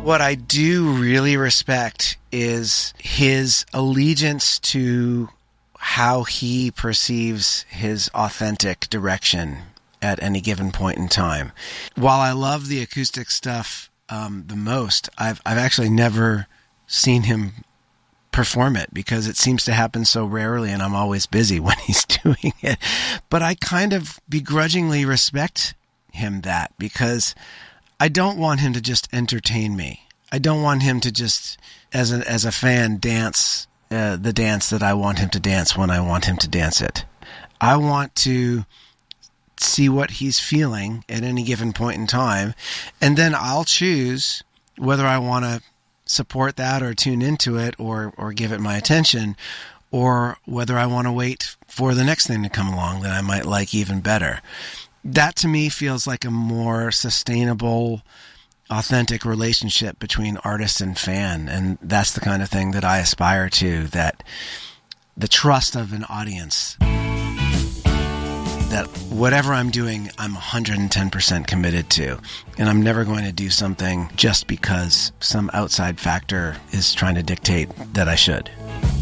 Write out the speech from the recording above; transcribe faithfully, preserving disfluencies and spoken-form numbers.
What I do really respect is his allegiance to how he perceives his authentic direction at any given point in time. While I love the acoustic stuff um, the most, I've I've actually never seen him perform it because it seems to happen so rarely, and I'm always busy when he's doing it. But I kind of begrudgingly respect him that because I don't want him to just entertain me. I don't want him to just, as a, as a fan, dance uh, the dance that I want him to dance when I want him to dance it. I want to see what he's feeling at any given point in time, and then I'll choose whether I want to support that or tune into it or, or give it my attention, or whether I want to wait for the next thing to come along that I might like even better. That to me feels like a more sustainable, authentic relationship between artist and fan, and that's the kind of thing that I aspire to, that the trust of an audience, that whatever I'm doing, I'm one hundred ten percent committed to, and I'm never going to do something just because some outside factor is trying to dictate that I should.